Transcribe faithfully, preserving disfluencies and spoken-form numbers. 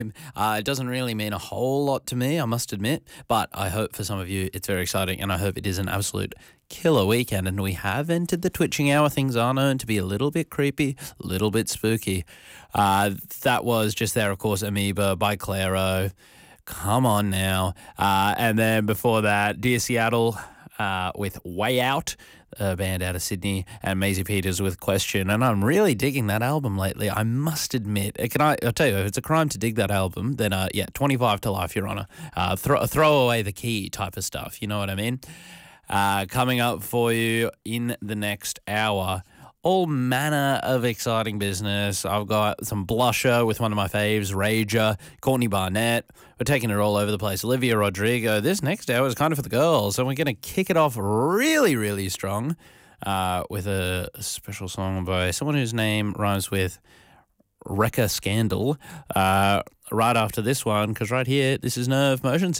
Uh, it doesn't really mean a whole lot to me, I must admit, but I hope for some of you it's very exciting, and I hope it is an absolute killer weekend. And we have entered the twitching hour. Things are known to be a little bit creepy, a little bit spooky. Uh, that was just there, of course, Amoeba by Clairo. Come on now. Uh, and then before that, Dear Seattle uh, with Way Out, a band out of Sydney, and Maisie Peters with Question. And I'm really digging that album lately, I must admit. Uh, Can I, I'll tell you, if it's a crime to dig that album, then uh, yeah, twenty-five to life, Your Honour. Uh, throw, throw away the key type of stuff, you know what I mean? Uh, coming up for you in the next hour, all manner of exciting business. I've got some Blusher with one of my faves, Rager, Courtney Barnett. We're taking it all over the place. Olivia Rodrigo. This next hour is kind of for the girls, and we're going to kick it off really, really strong uh, with a special song by someone whose name rhymes with Wrecker Scandal. Uh, right after this one, because right here, this is Nerve Motion